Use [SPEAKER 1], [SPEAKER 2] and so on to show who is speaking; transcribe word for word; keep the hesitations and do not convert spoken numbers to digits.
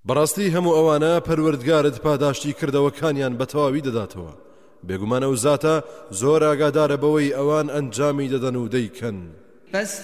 [SPEAKER 1] بەڕاستی هەموو ئەوانە پەروەردگارت پاداشتی کردەوەکانیان بەتەواوی دەداتەوە بێگومانە و زاتە زۆر ئاگادارە بەوەی ئەوان ئەنجامی دەدەن و دەیکەن.